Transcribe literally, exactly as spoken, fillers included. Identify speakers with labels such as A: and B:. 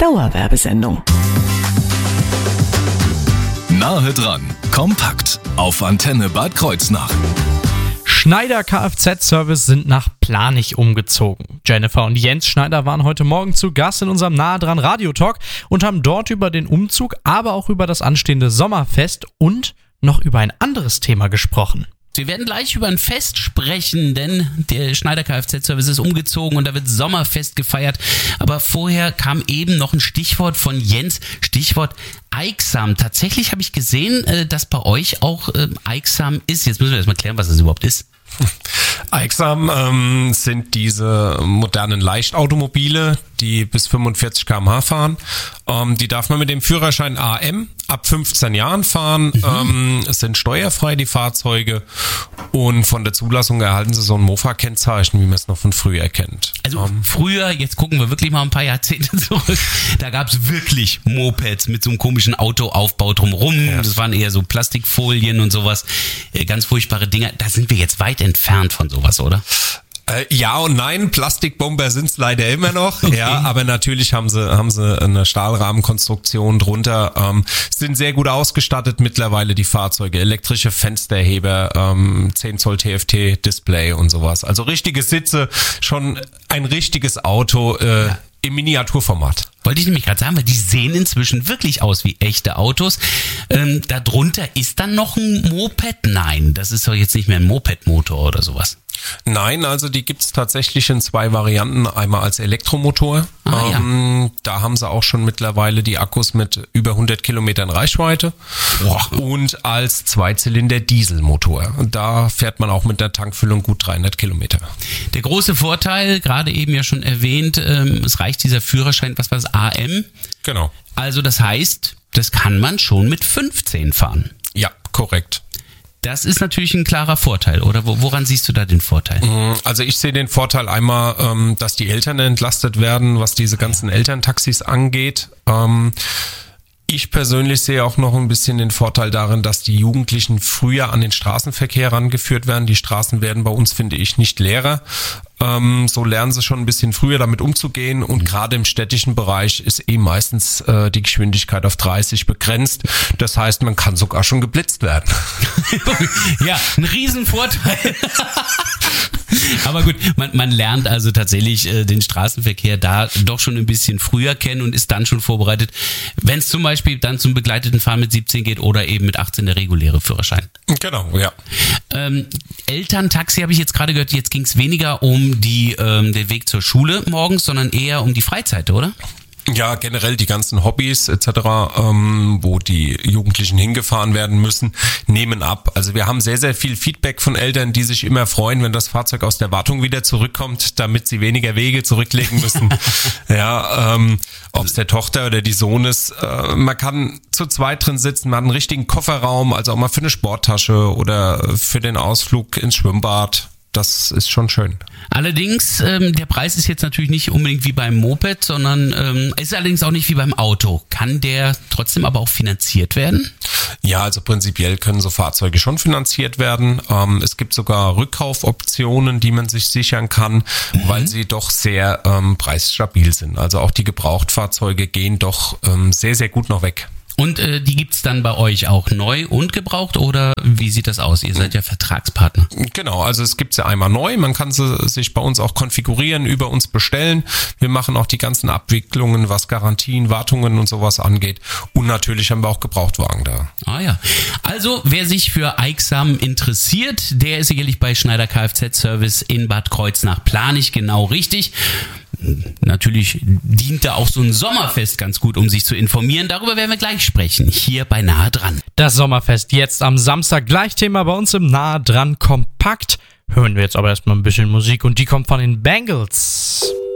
A: Dauerwerbesendung.
B: Nahe dran, kompakt auf Antenne Bad Kreuznach.
C: Schneider Kfz-Service sind nach Planich umgezogen. Jennifer und Jens Schneider waren heute Morgen zu Gast in unserem Nahe dran Radiotalk und haben dort über den Umzug, aber auch über das anstehende Sommerfest und noch über ein anderes Thema gesprochen.
D: Wir werden gleich über ein Fest sprechen, denn der Schneider Kfz-Service ist umgezogen und da wird Sommerfest gefeiert. Aber vorher kam eben noch ein Stichwort von Jens, Stichwort Aixam. Tatsächlich habe ich gesehen, dass bei euch auch Aixam ist. Jetzt müssen wir erstmal klären, was das überhaupt ist.
E: Aixam ähm, sind diese modernen Leichtautomobile, die bis fünfundvierzig Kilometer pro Stunde fahren. Ähm, die darf man mit dem Führerschein A M ab fünfzehn Jahren fahren. Mhm. Ähm, es sind steuerfrei, die Fahrzeuge. Und von der Zulassung erhalten sie so ein Mofa-Kennzeichen, wie man es noch von früher kennt.
D: Also
E: ähm,
D: früher, jetzt gucken wir wirklich mal ein paar Jahrzehnte zurück, da gab es wirklich Mopeds mit so einem komischen Autoaufbau drumherum. Ja. Das waren eher so Plastikfolien und sowas. Ganz furchtbare Dinger. Da sind wir jetzt weit entfernt von sowas, oder?
E: Äh, ja und nein, Plastikbomber sind's leider immer noch,
D: okay.
E: Ja, aber natürlich haben sie haben sie eine Stahlrahmenkonstruktion drunter, ähm, sind sehr gut ausgestattet mittlerweile die Fahrzeuge, elektrische Fensterheber, ähm, zehn Zoll T F T-Display und sowas, also richtige Sitze, schon ein richtiges Auto äh, ja. Im Miniaturformat.
D: Wollte ich nämlich gerade sagen, weil die sehen inzwischen wirklich aus wie echte Autos. Ähm, darunter ist dann noch ein Moped? Nein, das ist doch jetzt nicht mehr ein Moped-Motor oder sowas.
E: Nein, also die gibt's tatsächlich in zwei Varianten. Einmal als Elektromotor.
D: Ah,
E: ähm,
D: ja.
E: Da haben sie auch schon mittlerweile die Akkus mit über hundert Kilometern Reichweite.
D: Boah.
E: Und als Zweizylinder-Dieselmotor. Da fährt man auch mit der Tankfüllung gut dreihundert Kilometer.
D: Der große Vorteil, gerade eben ja schon erwähnt, ähm, es reicht dieser Führerschein, was war das, A M?
E: Genau.
D: Also das heißt, das kann man schon mit fünfzehn fahren.
E: Ja, korrekt.
D: Das ist natürlich ein klarer Vorteil, oder? Woran siehst du da den Vorteil?
E: Also ich sehe den Vorteil einmal, dass die Eltern entlastet werden, was diese ganzen Elterntaxis angeht. Ich persönlich sehe auch noch ein bisschen den Vorteil darin, dass die Jugendlichen früher an den Straßenverkehr rangeführt werden. Die Straßen werden bei uns, finde ich, nicht leerer. Ähm, so lernen sie schon ein bisschen früher damit umzugehen und mhm. gerade im städtischen Bereich ist eh meistens äh, die Geschwindigkeit auf dreißig begrenzt. Das heißt, man kann sogar schon geblitzt werden.
D: Ja, ein Riesenvorteil. Aber gut, man, man lernt also tatsächlich äh, den Straßenverkehr da doch schon ein bisschen früher kennen und ist dann schon vorbereitet, wenn es zum Beispiel dann zum begleiteten Fahren mit siebzehn geht oder eben mit achtzehn der reguläre Führerschein.
E: Genau, ja.
D: Ähm, Elterntaxi habe ich jetzt gerade gehört, jetzt ging es weniger um die ähm, den Weg zur Schule morgens, sondern eher um die Freizeit, oder?
E: Ja, generell die ganzen Hobbys et cetera, ähm, wo die Jugendlichen hingefahren werden müssen, nehmen ab. Also wir haben sehr, sehr viel Feedback von Eltern, die sich immer freuen, wenn das Fahrzeug aus der Wartung wieder zurückkommt, damit sie weniger Wege zurücklegen müssen. Ja, ähm, ob es der Tochter oder die Sohn ist. Äh, man kann zu zweit drin sitzen, man hat einen richtigen Kofferraum, also auch mal für eine Sporttasche oder für den Ausflug ins Schwimmbad. Das ist schon schön.
D: Allerdings, ähm, der Preis ist jetzt natürlich nicht unbedingt wie beim Moped, sondern ähm, ist allerdings auch nicht wie beim Auto. Kann der trotzdem aber auch finanziert werden?
E: Ja, also prinzipiell können so Fahrzeuge schon finanziert werden. Ähm, es gibt sogar Rückkaufoptionen, die man sich sichern kann, mhm. weil sie doch sehr ähm, preisstabil sind. Also auch die Gebrauchtfahrzeuge gehen doch ähm, sehr, sehr gut noch weg.
D: Und äh, die gibt's dann bei euch auch neu und gebraucht oder wie sieht das aus? Ihr seid ja Vertragspartner.
E: Genau, also es gibt sie einmal neu, man kann sie sich bei uns auch konfigurieren, über uns bestellen. Wir machen auch die ganzen Abwicklungen, was Garantien, Wartungen und sowas angeht. Und natürlich haben wir auch Gebrauchtwagen da.
D: Ah ja, also wer sich für Aixam interessiert, der ist sicherlich bei Schneider Kfz-Service in Bad Kreuznach-Planich genau richtig. Natürlich dient da auch so ein Sommerfest ganz gut, um sich zu informieren. Darüber werden wir gleich sprechen, hier bei Nahe dran.
C: Das Sommerfest jetzt am Samstag, gleich Thema bei uns im Nahe dran kompakt. Hören wir jetzt aber erstmal ein bisschen Musik und die kommt von den Bangles.